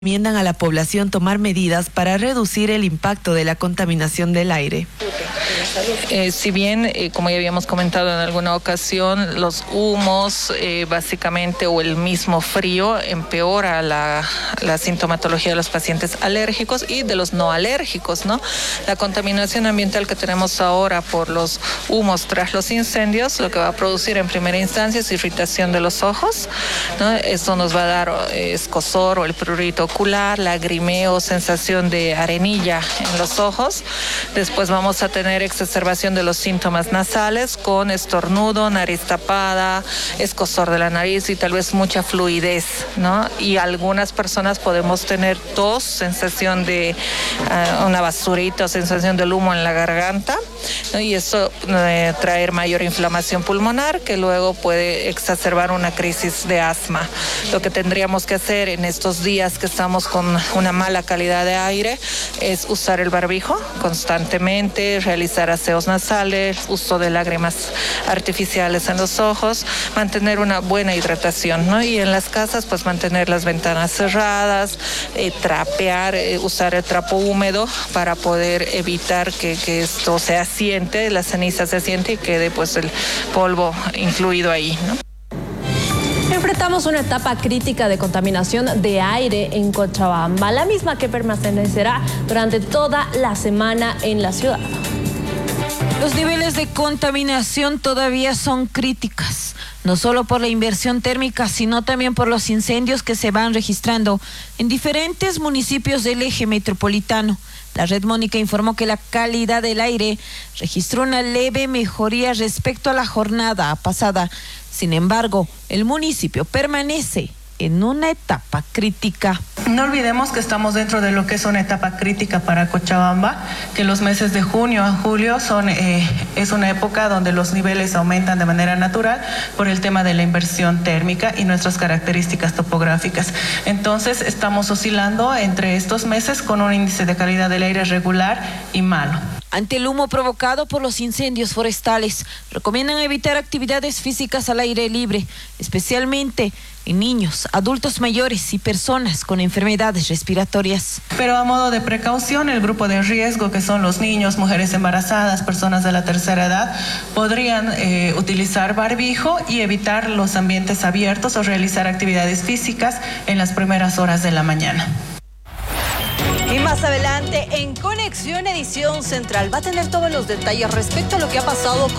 Recomiendan a la población tomar medidas para reducir el impacto de la contaminación del aire. Si bien, como ya habíamos comentado en alguna ocasión, los humos básicamente o el mismo frío empeora la sintomatología de los pacientes alérgicos y de los no alérgicos, ¿no? La contaminación ambiental que tenemos ahora por los humos tras los incendios, lo que va a producir en primera instancia es irritación de los ojos, ¿no? Esto nos va a dar escozor o el prurito ocular, lagrimeo, sensación de arenilla en los ojos. Después vamos a tener exacerbación de los síntomas nasales con estornudo, nariz tapada, escozor de la nariz y tal vez mucha fluidez, ¿no? Y algunas personas podemos tener tos, sensación de una basurita o sensación del humo en la garganta, ¿no? Y eso traer mayor inflamación pulmonar que luego puede exacerbar una crisis de asma. Lo que tendríamos que hacer en estos días que estamos con una mala calidad de aire es usar el barbijo constantemente, realizar aseos nasales, uso de lágrimas artificiales en los ojos, mantener una buena hidratación, ¿no? Y en las casas, pues mantener las ventanas cerradas, trapear, usar el trapo húmedo para poder evitar que esto se asiente, la ceniza se asiente y quede pues el polvo incluido ahí, ¿no? Enfrentamos una etapa crítica de contaminación de aire en Cochabamba, la misma que permanecerá durante toda la semana en la ciudad. Los niveles de contaminación todavía son críticas, no solo por la inversión térmica, sino también por los incendios que se van registrando en diferentes municipios del eje metropolitano. La Red Mónica informó que la calidad del aire registró una leve mejoría respecto a la jornada pasada. Sin embargo, el municipio permanece en una etapa crítica. No olvidemos que estamos dentro de lo que es una etapa crítica para Cochabamba, que los meses de junio a julio es una época donde los niveles aumentan de manera natural por el tema de la inversión térmica y nuestras características topográficas. Entonces estamos oscilando entre estos meses con un índice de calidad del aire regular y malo. Ante el humo provocado por los incendios forestales, recomiendan evitar actividades físicas al aire libre, especialmente en niños, adultos mayores y personas con enfermedades respiratorias. Pero a modo de precaución, el grupo de riesgo, que son los niños, mujeres embarazadas, personas de la tercera edad, podrían utilizar barbijo y evitar los ambientes abiertos o realizar actividades físicas en las primeras horas de la mañana. Y más adelante, en Conexión Edición Central, va a tener todos los detalles respecto a lo que ha pasado con